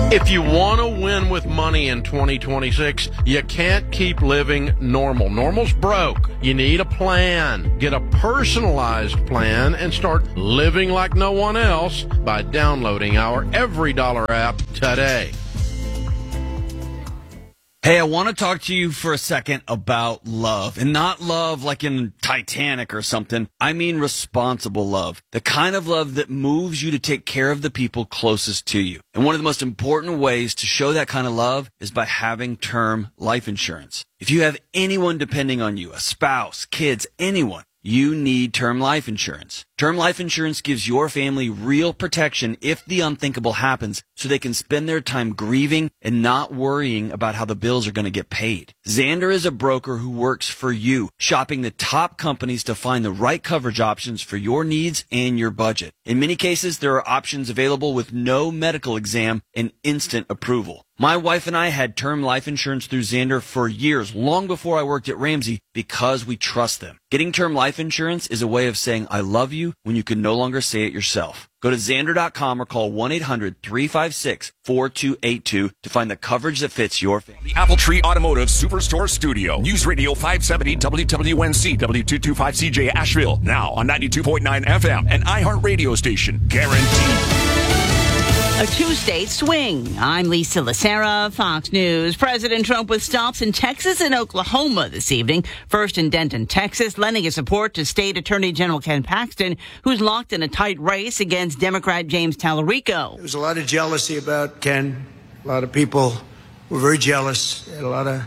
If you want to win with money in 2026, you can't keep living normal. Normal's broke. You need a plan. Get a personalized plan and start living like no one else by downloading our Every Dollar app today. Hey, I want to talk to you for a second about love, and not love like in Titanic or something. I mean responsible love, the kind of love that moves you to take care of the people closest to you. And one of the most important ways to show that kind of love is by having term life insurance. If you have anyone depending on you, a spouse, kids, anyone, you need term life insurance. Term life insurance gives your family real protection if the unthinkable happens, so they can spend their time grieving and not worrying about how the bills are going to get paid. Xander is a broker who works for you, shopping the top companies to find the right coverage options for your needs and your budget. In many cases, there are options available with no medical exam and instant approval. My wife and I had term life insurance through Xander for years, long before I worked at Ramsey, because we trust them. Getting term life insurance is a way of saying I love you when you can no longer say it yourself. Go to Xander.com or call 1-800-356-4282 to find the coverage that fits your family. The Appletree Automotive Superstore Studio. News Radio 570 WWNC W225CJ Asheville. Now on 92.9 FM and iHeart Radio Station. Guaranteed. A two-state swing. I'm Lisa Lacera, Fox News. President Trump with stops in Texas and Oklahoma this evening. First in Denton, Texas, lending his support to State Attorney General Ken Paxton, who's locked in a tight race against Democrat James Tallarico. There was a lot of jealousy about Ken. A lot of people were very jealous. Had a lot of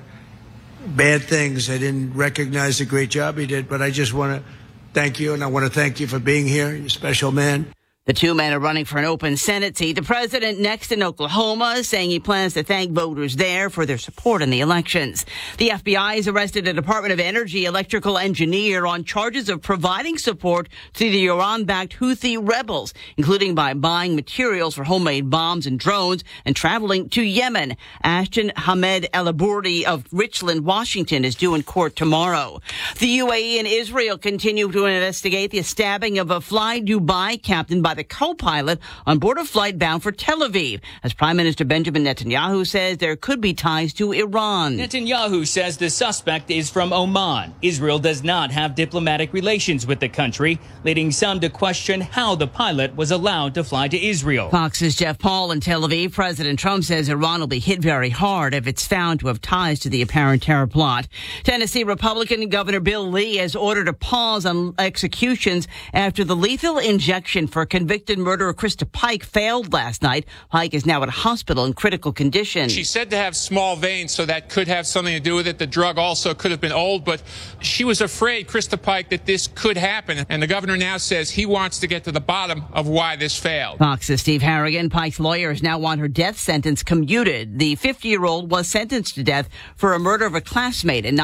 bad things. I didn't recognize the great job he did, but I just want to thank you, and I want to thank you for being here. You're a special man. The two men are running for an open Senate seat. The president next in Oklahoma, saying he plans to thank voters there for their support in the elections. The FBI has arrested a Department of Energy electrical engineer on charges of providing support to the Iran-backed Houthi rebels, including by buying materials for homemade bombs and drones and traveling to Yemen. Ashton Hamed El-Abourdi of Richland, Washington, is due in court tomorrow. The UAE and Israel continue to investigate the stabbing of a Fly Dubai captain by the co-pilot on board a flight bound for Tel Aviv, as Prime Minister Benjamin Netanyahu says there could be ties to Iran. Netanyahu says the suspect is from Oman. Israel does not have diplomatic relations with the country, leading some to question how the pilot was allowed to fly to Israel. Fox's Jeff Paul in Tel Aviv. President Trump says Iran will be hit very hard if it's found to have ties to the apparent terror plot. Tennessee Republican Governor Bill Lee has ordered a pause on executions after the lethal injection for convicted murderer Krista Pike failed last night. Pike is now at a hospital in critical condition. She's said to have small veins, so that could have something to do with it. The drug also could have been old, but she was afraid, Krista Pike, that this could happen. And the governor now says he wants to get to the bottom of why this failed. Fox's Steve Harrigan. Pike's lawyers now want her death sentence commuted. The 50-year-old was sentenced to death for a murder of a classmate in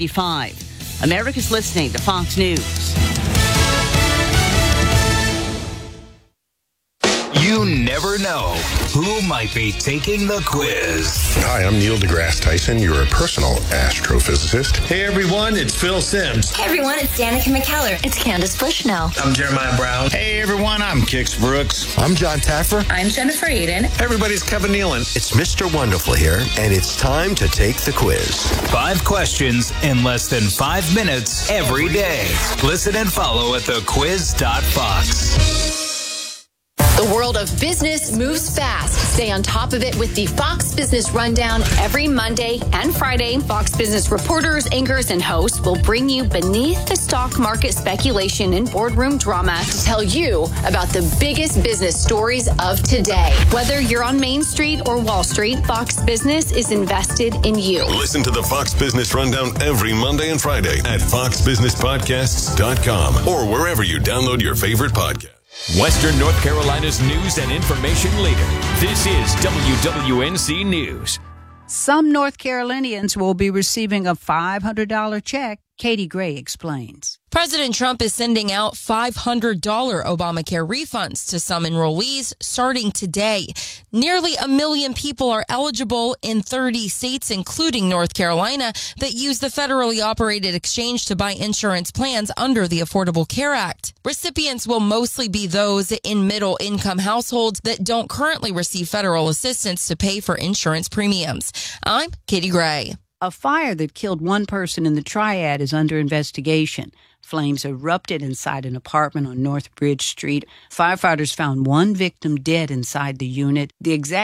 1995. America's listening to Fox News. You never know who might be taking the quiz. Hi, I'm Neil deGrasse Tyson, your personal astrophysicist. Hey everyone, it's Phil Simms. Hey everyone, it's Danica McKellar. It's Candace Bushnell. I'm Jeremiah Brown. Hey everyone, I'm Kix Brooks. I'm John Taffer. I'm Jennifer Eden. Hey everybody, it's Kevin Nealon. It's Mr. Wonderful here, and it's time to take the quiz. 5 questions in less than 5 minutes every day. Listen and follow at thequiz.fox. The world of business moves fast. Stay on top of it with the Fox Business Rundown every Monday and Friday. Fox Business reporters, anchors, and hosts will bring you beneath the stock market speculation and boardroom drama to tell you about the biggest business stories of today. Whether you're on Main Street or Wall Street, Fox Business is invested in you. Listen to the Fox Business Rundown every Monday and Friday at foxbusinesspodcasts.com or wherever you download your favorite podcast. Western North Carolina's news and information leader. This is WWNC News. Some North Carolinians will be receiving a $500 check Katie Gray explains. President Trump is sending out $500 Obamacare refunds to some enrollees starting today. Nearly 1 million people are eligible in 30 states, including North Carolina, that use the federally operated exchange to buy insurance plans under the Affordable Care Act. Recipients will mostly be those in middle-income households that don't currently receive federal assistance to pay for insurance premiums. I'm Katie Gray. A fire that killed one person in the Triad is under investigation. Flames erupted inside an apartment on North Bridge Street. Firefighters found one victim dead inside the unit. The exact